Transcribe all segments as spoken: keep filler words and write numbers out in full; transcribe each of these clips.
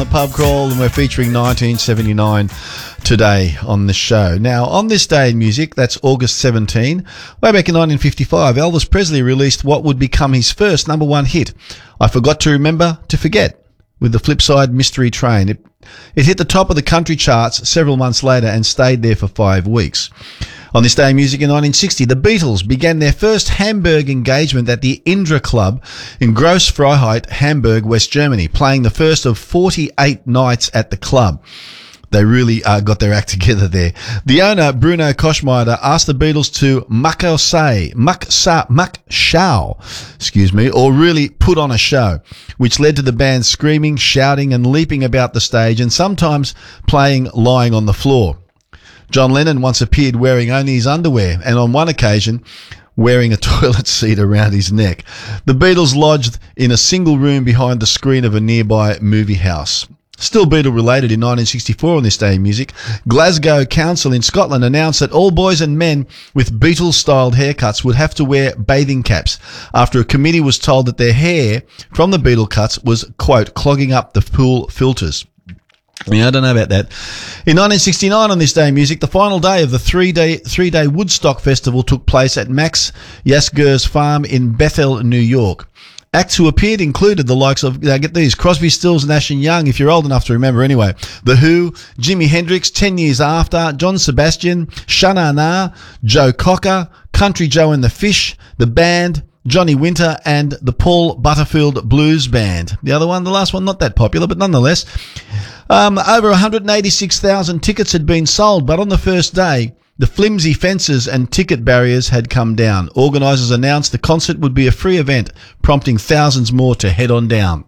The Pub Crawl, and we're featuring nineteen seventy-nine today on the show. Now, on this day in music, that's August seventeenth, way back in nineteen fifty-five, Elvis Presley released what would become his first number one hit, I Forgot to Remember to Forget, with the flip side Mystery Train. It, it hit the top of the country charts several months later and stayed there for five weeks. On this day in music in nineteen sixty, the Beatles began their first Hamburg engagement at the Indra Club in Grossfreiheit, Hamburg, West Germany, playing the first of forty-eight nights at the club. They really uh, got their act together there. The owner, Bruno Koschmider, asked the Beatles to muck-say, muck-sa, muck-show, excuse me, or really put on a show, which led to the band screaming, shouting and leaping about the stage and sometimes playing lying on the floor. John Lennon once appeared wearing only his underwear and on one occasion wearing a toilet seat around his neck. The Beatles lodged in a single room behind the screen of a nearby movie house. Still Beatle related, in nineteen sixty-four on this day in music, Glasgow Council in Scotland announced that all boys and men with Beatles-styled haircuts would have to wear bathing caps after a committee was told that their hair from the Beatle cuts was, quote, clogging up the pool filters. Yeah, I don't know about that. In nineteen sixty-nine, on this day in music, the final day of the three-day three-day Woodstock Festival took place at Max Yasgur's farm in Bethel, New York. Acts who appeared included the likes of, uh, get these, Crosby, Stills, Nash and Young, if you're old enough to remember anyway, The Who, Jimi Hendrix, Ten Years After, John Sebastian, Sha Na Na, Joe Cocker, Country Joe and the Fish, The Band, Johnny Winter and the Paul Butterfield Blues Band. The other one, the last one, not that popular, but nonetheless. Um, over one hundred eighty-six thousand tickets had been sold, but on the first day, the flimsy fences and ticket barriers had come down. Organisers announced the concert would be a free event, prompting thousands more to head on down.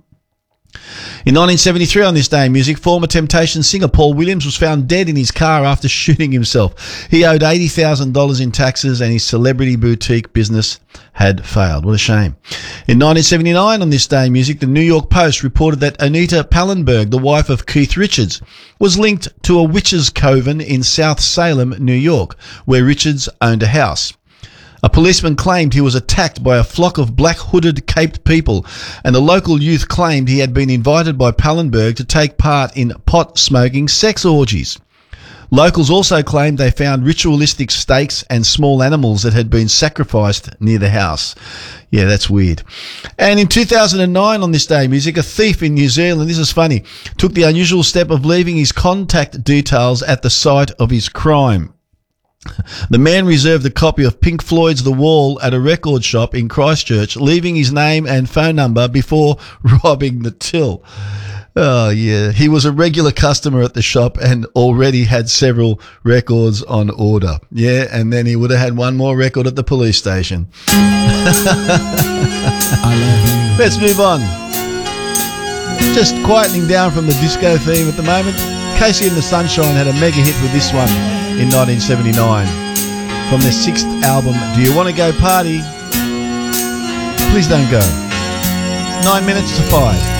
In nineteen seventy-three, on this day in music, former Temptations singer Paul Williams was found dead in his car after shooting himself. He owed eighty thousand dollars in taxes and his celebrity boutique business had failed. What a shame. In nineteen seventy-nine, on this day in music, the New York Post reported that Anita Pallenberg, the wife of Keith Richards, was linked to a witches' coven in South Salem, New York, where Richards owned a house. A policeman claimed he was attacked by a flock of black-hooded caped people, and the local youth claimed he had been invited by Pallenberg to take part in pot-smoking sex orgies. Locals also claimed they found ritualistic steaks and small animals that had been sacrificed near the house. Yeah, that's weird. And in two thousand nine, on this day in music, a thief in New Zealand, this is funny, took the unusual step of leaving his contact details at the site of his crime. The man reserved a copy of Pink Floyd's The Wall at a record shop in Christchurch, leaving his name and phone number before robbing the till. Oh, yeah. He was a regular customer at the shop and already had several records on order. Yeah, and then he would have had one more record at the police station. I love you. Let's move on. Just quietening down from the disco theme at the moment. Casey and the Sunshine had a mega hit with this one in nineteen seventy-nine. From their sixth album, Do You Want to Go Party? Please don't go. Nine minutes to five.